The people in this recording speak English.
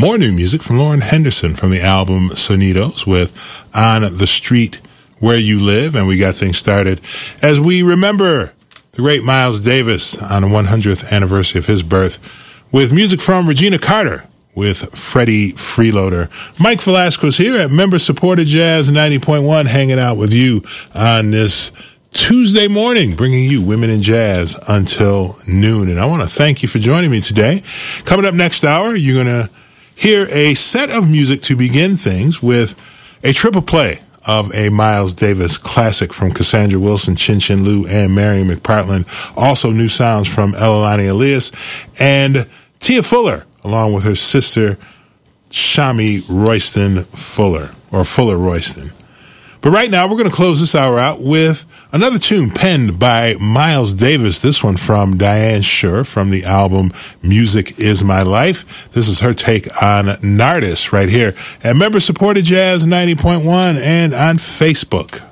more new music from Lauren Henderson from the album Sonidos with On the Street Where You Live. And we got things started as we remember the great Miles Davis on the 100th anniversary of his birth with music from Regina Carter with Freddie Freeloader. Mike Velasquez here at member-supported Jazz 90.1, hanging out with you on this Tuesday morning, bringing you Women in Jazz until noon. And I want to thank you for joining me today. Coming up next hour, you're going to hear a set of music to begin things with a triple play of a Miles Davis classic from Cassandra Wilson, Chin Chin Liu, and Marion McPartland. Also new sounds from Elalani Elias and Tia Fuller, along with her sister, Shami Royston Fuller, or Fuller Royston. But right now, we're going to close this hour out with another tune penned by Miles Davis. This one from Diane Shure from the album Music Is My Life. This is her take on Nardis right here at member-supported Jazz 90.1 and on Facebook.